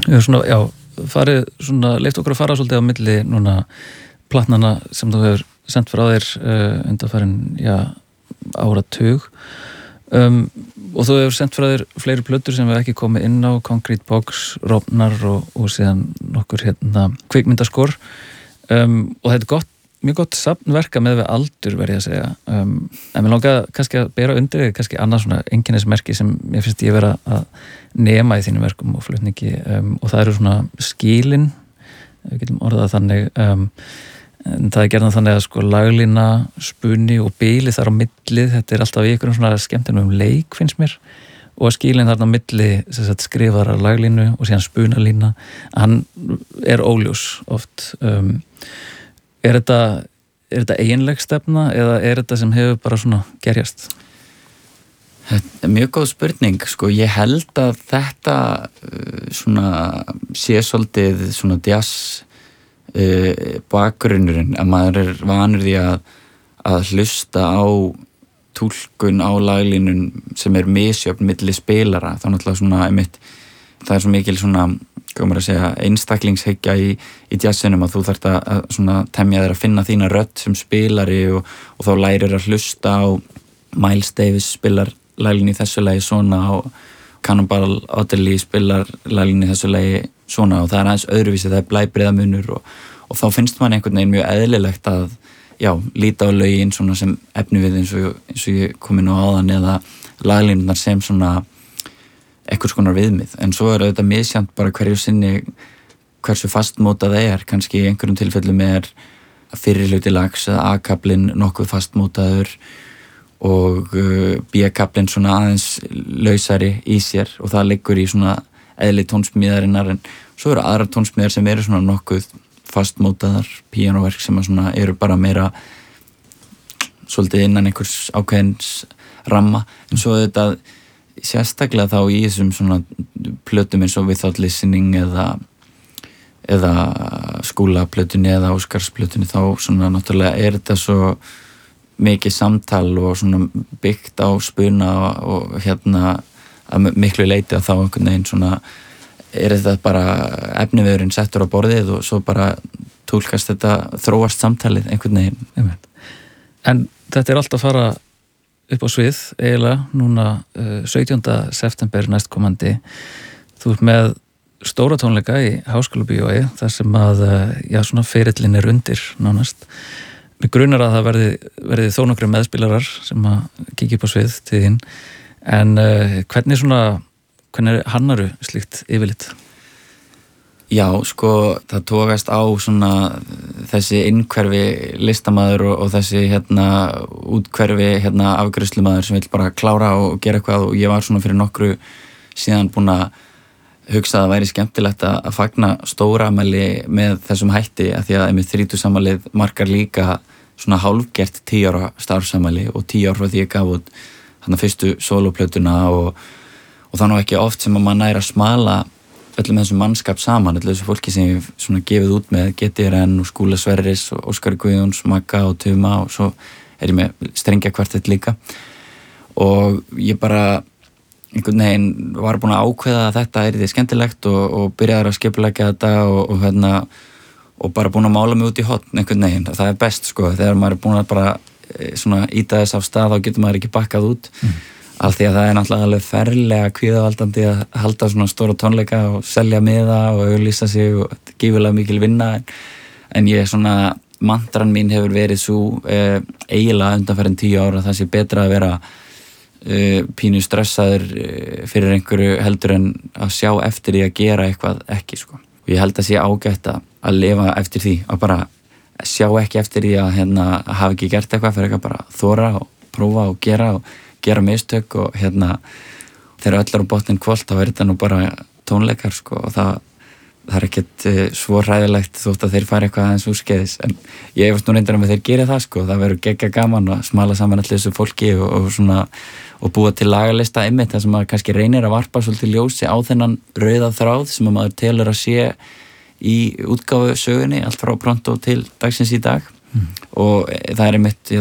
Við erum svona, leyft okkur að fara svolítið á milli núna platnana sem þú hefur sendt frá þér undanfarin, áratug. Og þú hefur sendt frá þér fleiri plötur sem við ekki komið inn á, Concrete Box, Rofnar og síðan nokkur kvikmyndaskor. Og þetta er mjög gott safnverka með við aldur, verð ég að segja. En mér langaði kannski að bera undir þig kannski annað svona einkennismerki sem ég finnst ég vera að nema í þínum verkum og flutningi, og það eru svona skilin, við getum orðað þannig, en það er gerðan þannig að sko laglína, spunni og bíli þar á milli, þetta er alltaf í einhverjum svona skemmtilegum leik, finnst mér, og skilin þarna á milli skrifara laglínu og síðan spunalína, hann er óljós oft. Er þetta eiginleg stefna eða er þetta sem hefur bara svona gerjast? Þetta er mjög góð spurning, sko. Ég held að þetta svona sé svolítið svona jazz bakgrunnurinn, að maður er vanur því að hlusta á túlkun á laglínun sem er misjöfn milli spilara. Það er náttúrulega svona það er svo mikil svona, hvað maður að segja, einstaklingshyggja í jazzinum, að þú þarft að svona temja þér að finna þína rödd sem spilari og þá lærir að hlusta á Miles Davis spilar laglínu í þessu lagi svona og Cannonball Adderley spilar laglínu í þessu lagi svona, og það er aðeins öðruvísi, það er blæbrigðamunur og þá finnst mann einhvern veginn mjög eðlilegt að líta á lögin svona sem efnivið eins og ég kom inn á áðan, eða laglínunar sem svona einhvers konar viðmið, en svo er þetta misjant bara hverju sinni hversu fastmótað það er. Kannski í einhverjum tilfellum er fyrri hluti lags eða A-kablinn nokkuð fastmótaður og B-kablinn svona aðeins lausari í sér, og það liggur í svona eðli tónsmíðarinnar, en svo eru aðrar tónsmíðar sem eru svona nokkuð fastmótaðar, píanóverk sem svona eru bara meira svolítið innan einhvers ákveðins ramma, en svo þetta sérstaklega þá í þessum svona plötum eins og Without Listening eða skúlaplötunni eða Óskarsplötunni, þá svona náttúrulega er þetta svo mikið samtal og svona byggt á spuna og að miklu leyti að þá einhvern veginn svona er þetta bara efniviðurinn settur á borðið og svo bara túlkast þetta, þróast samtalið einhvern veginn. En þetta er allt að fara upp á svið eiginlega núna 17. september næstkomandi. Þú ert með stóra tónleika í Háskólabíói þar sem að svona ferillinn er undir nánast. Mig grunar að það verði þó nokkrir meðspilarar sem að kíkja upp á svið til þín, en hvernig hannaru slíkt yfirlit? Já, sko, það tókast á svona þessi innhverfi listamaður og þessi úthverfi afgreiðslumaður sem vill bara klára og gera eitthvað, og ég var svona fyrir nokkru síðan búin að hugsa að það væri skemmtilegt að fagna stóramæli með þessum hætti, af því að einmitt 30-afmælið markar líka svona hálfgert 10 ára starfsamæli og 10 ár frá því ég gaf út fyrstu sólóplötuna, og það nú ekki oft sem að maður næri að smala öllum þessum mannskap saman, öllum þessu fólki sem ég svona gefið út með, GTRN og Skúla Sverris og Óskar Guðjóns, Magga og Tuma, og svo er ég með strengjakvartett líka, og ég bara einhvern veginn var búin að ákveða að þetta er því skemmtilegt og byrjaði að skipuleggja þetta og bara búin að mála mig út í hotn einhvern veginn. Það er best, sko, þegar maður er búin að bara svona íta þess af stað, þá getur maður ekki bakkað út. Af því að það er náttúrulega alveg ferlega kvíðavaldandi að halda svona stóra tónleika og selja miða og auglýsa sig, og gífurlega mikil vinna, en ég svona, mantran mín hefur verið svo eiginlega undanfarin 10 ára, það sé betra að vera pínu stressaður fyrir einhverju heldur en að sjá eftir því að gera eitthvað ekki, sko. Og ég held að sé ágætt að lifa eftir því, að bara sjá ekki eftir því að hafa ekki gert eitthvað, fyrir eitthvað bara þóra og prófa og gera mistök, og þegar öll er á botnin kvöld, þá er þetta nú bara tónleikar, sko, og það er ekkert svo hræðilegt þótt að þeir fara eitthvað aðeins úrskeiðis, en ég efast nú reyndar að þeir gera það, sko. Það verður gegga gaman að smala saman allir þessu fólki og búa til lagalista einmitt, þar sem maður kannski reynir að varpa svolítið ljósi á þennan rauða þráð sem maður telur að sé í útgáfu sögunni, allt frá Pronto til dagsins í dag. Og það er einmitt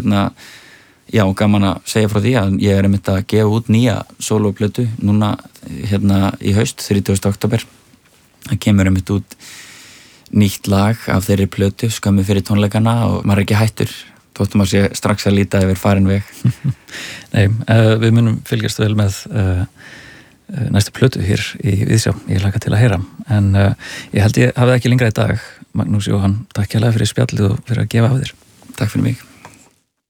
gaman að segja frá því að ég er einmitt að gefa út nýja sólóplötu núna í haust, 30. október. það kemur út nýtt lag af þeirri plötu skömmu fyrir tónleikana og maður ekki hættur þóttum að sé strax að líta yfir farin veg. Nei, við munum fylgjast vel með næstu plötu hér í Viðsjá, ég hlakka til að heyra en ég held ég hafði ekki lengra í dag. Magnús Jóhann, takk hérlega fyrir spjallið og fyrir að gefa af þér. Takk fyrir mig.